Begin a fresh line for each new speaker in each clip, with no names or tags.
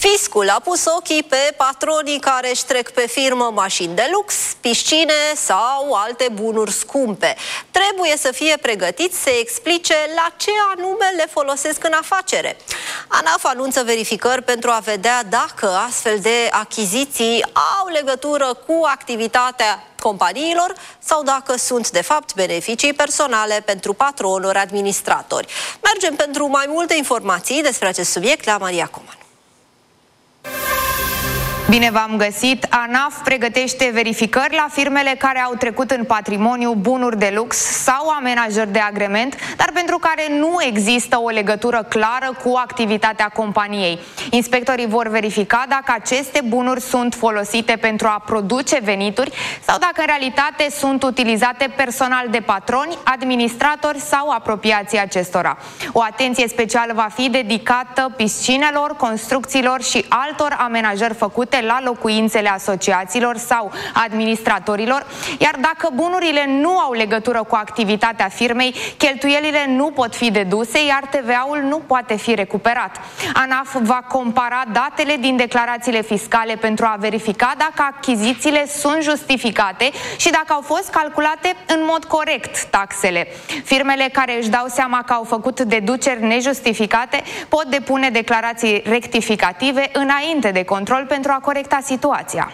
Fiscul a pus ochii pe patronii care își trec pe firmă mașini de lux, piscine sau alte bunuri scumpe. Trebuie să fie pregătiți să explice la ce anume le folosesc în afacere. ANAF anunță verificări pentru a vedea dacă astfel de achiziții au legătură cu activitatea companiilor sau dacă sunt de fapt beneficii personale pentru patroni ori administratori. Mergem pentru mai multe informații despre acest subiect la Maria Coman.
Bine v-am găsit! ANAF pregătește verificări la firmele care au trecut în patrimoniu bunuri de lux sau amenajări de agrement, dar pentru care nu există o legătură clară cu activitatea companiei. Inspectorii vor verifica dacă aceste bunuri sunt folosite pentru a produce venituri sau dacă în realitate sunt utilizate personal de patroni, administratori sau apropiații acestora. O atenție specială va fi dedicată piscinelor, construcțiilor și altor amenajări făcute la locuințele asociațiilor sau administratorilor, iar dacă bunurile nu au legătură cu activitatea firmei, cheltuielile nu pot fi deduse, iar TVA-ul nu poate fi recuperat. ANAF va compara datele din declarațiile fiscale pentru a verifica dacă achizițiile sunt justificate și dacă au fost calculate în mod corect taxele. Firmele care își dau seama că au făcut deduceri nejustificate pot depune declarații rectificative înainte de control pentru a corecta situația.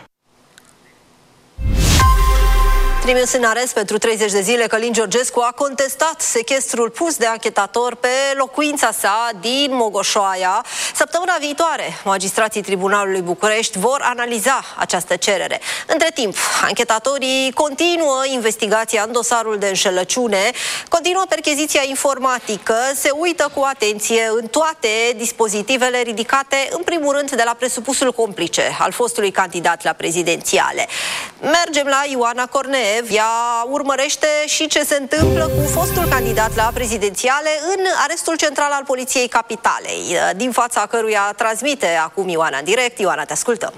Trimis în arest pentru 30 de zile, Călin Georgescu a contestat sechestrul pus de anchetator pe locuința sa din Mogoșoaia. Săptămâna viitoare, magistrații Tribunalului București vor analiza această cerere. Între timp, anchetatorii continuă investigația în dosarul de înșelăciune, continuă percheziția informatică, se uită cu atenție în toate dispozitivele ridicate, în primul rând de la presupusul complice al fostului candidat la prezidențiale. Mergem la Ioana Corneev. Ea urmărește și ce se întâmplă cu fostul candidat la prezidențiale în arestul central al Poliției Capitalei, din fața căruia transmite acum Ioana în direct. Ioana, te ascultăm.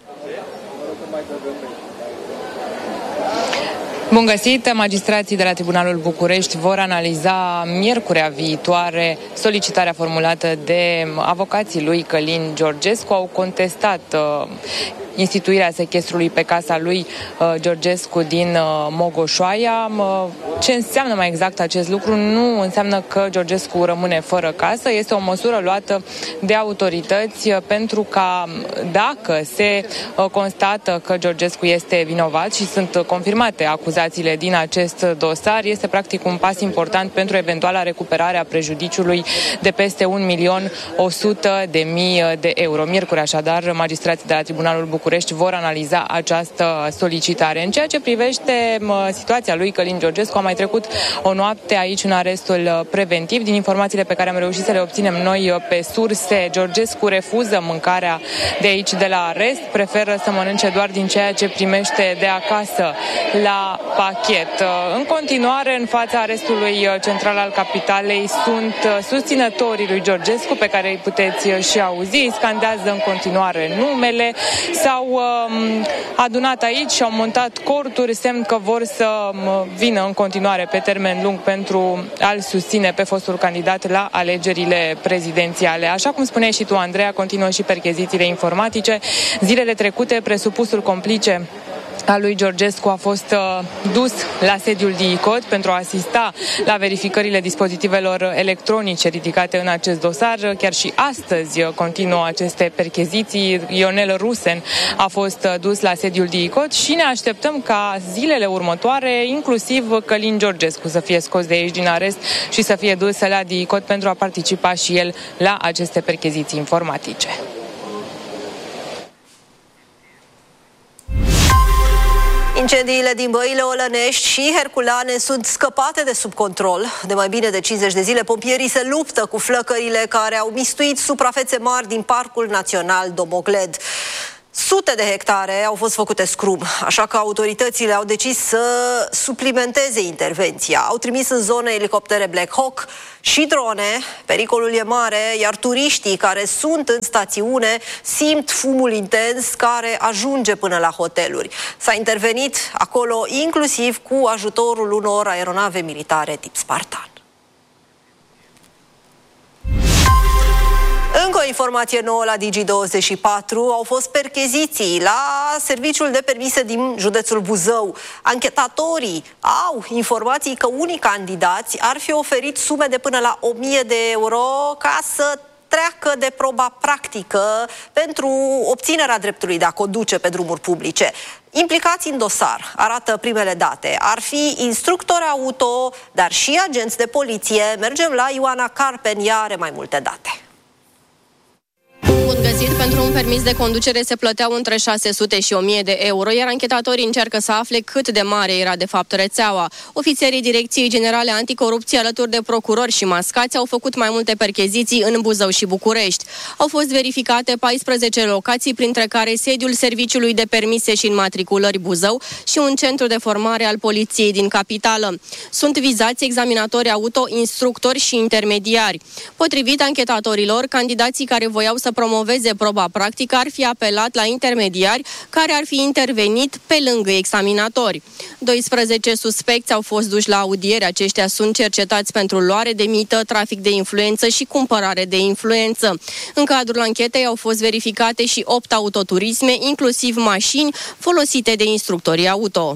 Bun găsit! Magistrații de la Tribunalul București vor analiza miercurea viitoare solicitarea formulată de avocații lui Călin Georgescu. Au contestat instituirea sechestrului pe casa lui Georgescu din Mogoșoaia. Ce înseamnă mai exact acest lucru? Nu înseamnă că Georgescu rămâne fără casă. Este o măsură luată de autorități pentru ca, dacă se constată că Georgescu este vinovat și sunt confirmate acuzațiile din acest dosar, este practic un pas important pentru eventuala recuperare a prejudiciului de peste 1.100.000 de euro. Miercuri, așadar, magistrații de la Tribunalul București vor analiza această solicitare. În ceea ce privește situația lui Călin Georgescu, a mai trecut o noapte aici în arestul preventiv. Din informațiile pe care am reușit să le obținem noi pe surse, Georgescu refuză mâncarea de aici, de la arest, preferă să mănânce doar din ceea ce primește de acasă la pachet. În continuare, în fața arestului central al Capitalei sunt susținătorii lui Georgescu, pe care îi puteți și auzi, scandează în continuare numele, s-au adunat aici și au montat corturi, semn că vor să vină în continuare pe termen lung pentru a-l susține pe fostul candidat la alegerile prezidențiale. Așa cum spuneai și tu, Andreea, continuă și perchezițiile informatice. Zilele trecute, presupusul complice al lui Georgescu a fost dus la sediul DICOT pentru a asista la verificările dispozitivelor electronice ridicate în acest dosar. Chiar și astăzi continuă aceste percheziții. Ionel Rusen a fost dus la sediul DICOT și ne așteptăm ca zilele următoare, inclusiv Călin Georgescu, să fie scos de aici din arest și să fie dus la DICOT pentru a participa și el la aceste percheziții informatice.
Incendiile din Băile Olănești și Herculane sunt scăpate de sub control. De mai bine de 50 de zile, pompierii se luptă cu flăcările care au mistuit suprafețe mari din Parcul Național Domogled. Sute de hectare au fost făcute scrum, așa că autoritățile au decis să suplimenteze intervenția. Au trimis în zonă elicoptere Black Hawk și drone. Pericolul e mare, iar turiștii care sunt în stațiune simt fumul intens care ajunge până la hoteluri. S-a intervenit acolo inclusiv cu ajutorul unor aeronave militare tip Spartan. Încă o informație nouă la Digi24. Au fost percheziții la serviciul de permise din județul Buzău. Anchetatorii au informații că unii candidați ar fi oferit sume de până la 1000 de euro ca să treacă de proba practică pentru obținerea dreptului de a conduce pe drumuri publice. Implicați în dosar, arată primele date, ar fi instructori auto, dar și agenți de poliție. Mergem la Ioana Carpen, ea are mai multe date.
Bun găsit, pentru un permis de conducere se plăteau între 600 și 1000 de euro, iar anchetatorii încearcă să afle cât de mare era de fapt rețeaua. Ofițerii Direcției Generale Anticorupție alături de procurori și mascați au făcut mai multe percheziții în Buzău și București. Au fost verificate 14 locații, printre care sediul Serviciului de Permise și Înmatriculări Buzău și un centru de formare al poliției din capitală. Sunt vizați examinatori auto, instructori și intermediari. Potrivit anchetatorilor, candidații care voiau să promoveze proba practică ar fi apelat la intermediari care ar fi intervenit pe lângă examinatori. 12 suspecți au fost duși la audiere. Aceștia sunt cercetați pentru luare de mită, trafic de influență și cumpărare de influență. În cadrul anchetei au fost verificate și 8 autoturisme, inclusiv mașini folosite de instructorii auto.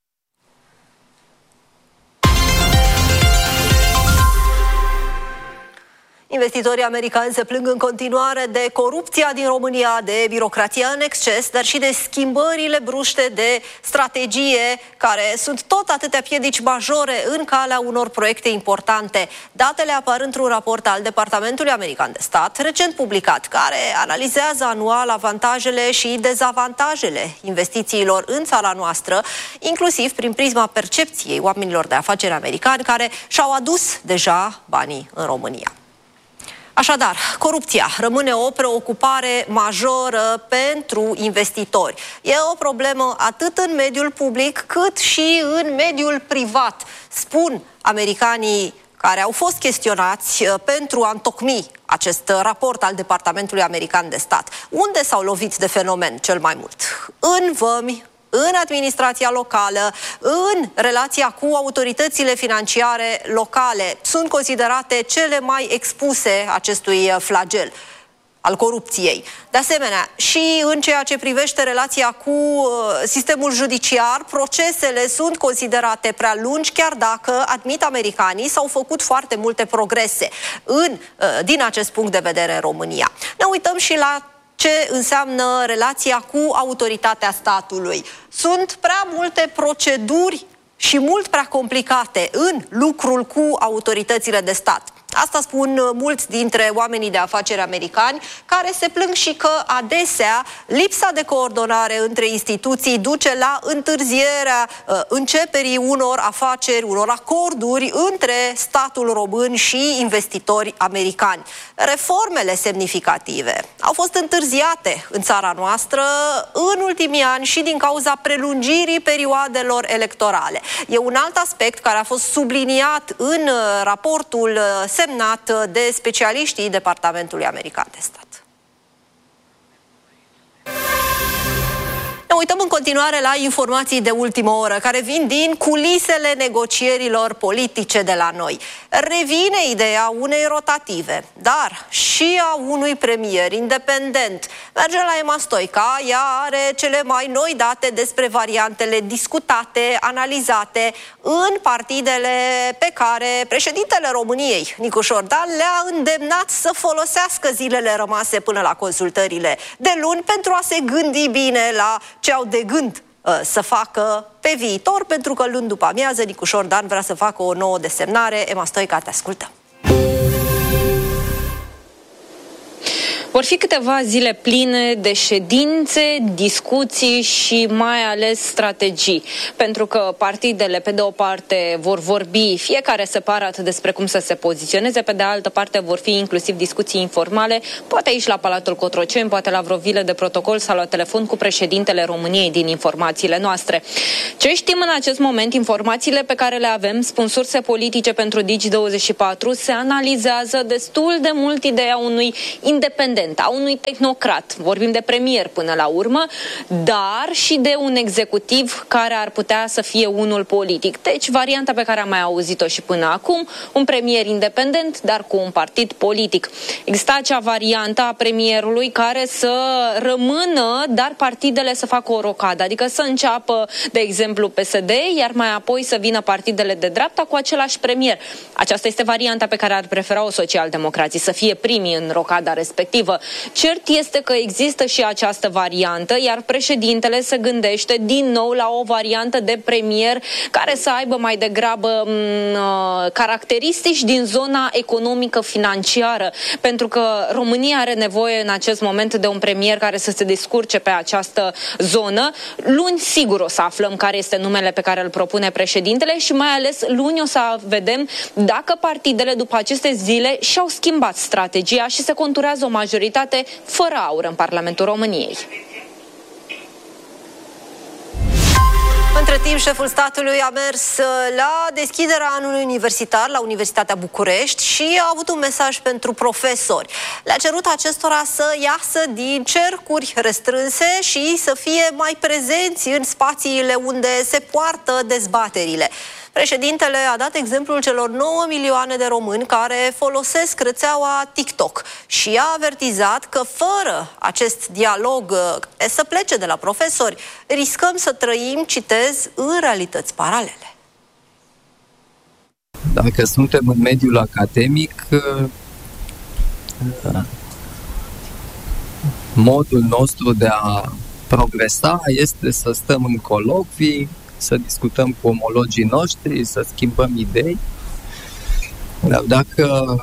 Investitorii americani se plâng în continuare de corupția din România, de birocrația în exces, dar și de schimbările bruște de strategie, care sunt tot atâtea piedici majore în calea unor proiecte importante. Datele apar într-un raport al Departamentului American de Stat, recent publicat, care analizează anual avantajele și dezavantajele investițiilor în țara noastră, inclusiv prin prisma percepției oamenilor de afaceri americani care și-au adus deja banii în România. Așadar, corupția rămâne o preocupare majoră pentru investitori. E o problemă atât în mediul public cât și în mediul privat, spun americanii care au fost chestionați pentru a întocmi acest raport al Departamentului American de Stat. Unde s-au lovit de fenomen cel mai mult? În vămi, în administrația locală, în relația cu autoritățile financiare locale. Sunt considerate cele mai expuse acestui flagel al corupției. De asemenea, și în ceea ce privește relația cu sistemul judiciar, procesele sunt considerate prea lungi, chiar dacă, admit americanii, s-au făcut foarte multe progrese din acest punct de vedere în România. Ne uităm și la ce înseamnă relația cu autoritatea statului. Sunt prea multe proceduri și mult prea complicate în lucrul cu autoritățile de stat. Asta spun mulți dintre oamenii de afaceri americani, care se plâng și că adesea lipsa de coordonare între instituții duce la întârzierea începerii unor afaceri, unor acorduri între statul român și investitori americani. Reformele semnificative au fost întârziate în țara noastră în ultimii ani și din cauza prelungirii perioadelor electorale. E un alt aspect care a fost subliniat în raportul semnat de specialiștii Departamentului American de Stat. Ne uităm în continuare la informații de ultimă oră, care vin din culisele negocierilor politice de la noi. Revine ideea unei rotative, dar și a unui premier independent. Merge la Emma Stoica, ea are cele mai noi date despre variantele discutate, analizate în partidele pe care președintele României, Nicu Șordan, le-a îndemnat să folosească zilele rămase până la consultările de luni pentru a se gândi bine la ce au de gând să facă pe viitor, pentru că luni după amiază Nicu Șordan vrea să facă o nouă desemnare. Emma Stoica, te ascultăm.
Vor fi câteva zile pline de ședințe, discuții și mai ales strategii. Pentru că partidele, pe de o parte, vor vorbi fiecare separat despre cum să se poziționeze, pe de altă parte vor fi inclusiv discuții informale, poate aici la Palatul Cotroceni, poate la vreo vilă de protocol sau la telefon cu președintele României din informațiile noastre. Ce știm în acest moment, informațiile pe care le avem, spun surse politice pentru Digi24, se analizează destul de mult ideea unui independent independent, a unui tehnocrat, vorbim de premier până la urmă, dar și de un executiv care ar putea să fie unul politic. Deci, varianta pe care am mai auzit-o și până acum, un premier independent, dar cu un partid politic. Exista acea variantă a premierului care să rămână, dar partidele să facă o rocadă, adică să înceapă, de exemplu, PSD, iar mai apoi să vină partidele de dreapta cu același premier. Aceasta este varianta pe care ar prefera-o socialdemocrații, să fie primii în rocada respectivă. Cert este că există și această variantă, iar președintele se gândește din nou la o variantă de premier care să aibă mai degrabă caracteristici din zona economică-financiară, pentru că România are nevoie în acest moment de un premier care să se descurce pe această zonă. Luni sigur o să aflăm care este numele pe care îl propune președintele și mai ales luni o să vedem dacă partidele după aceste zile și-au schimbat strategia și se conturează o majoritate fără aur în Parlamentul României.
Între timp, șeful statului a mers la deschiderea anului universitar la Universitatea București și a avut un mesaj pentru profesori. Le-a cerut acestora să iasă din cercuri restrânse și să fie mai prezenți în spațiile unde se poartă dezbaterile. Președintele a dat exemplul celor 9 milioane de români care folosesc rețeaua TikTok și a avertizat că fără acest dialog să plece de la profesori, riscăm să trăim, citez, în realități paralele.
Dacă suntem în mediul academic, modul nostru de a progresa este să stăm în colocvii, să discutăm cu omologii noștri, să schimbăm idei. Dar dacă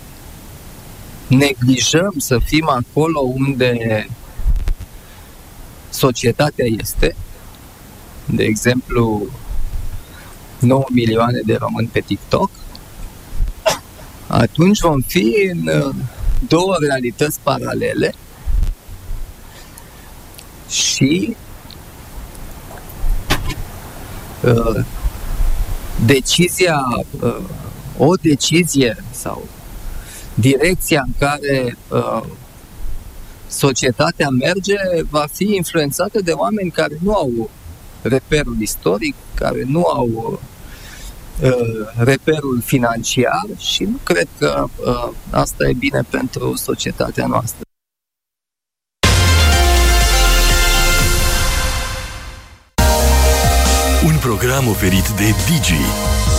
neglijăm să fim acolo unde societatea este, de exemplu 9 milioane de români pe TikTok, atunci vom fi în două realități paralele și o decizie sau direcția în care societatea merge va fi influențată de oameni care nu au reperul istoric, care nu au reperul financiar și nu cred că asta e bine pentru societatea noastră.
Un program oferit de Digi,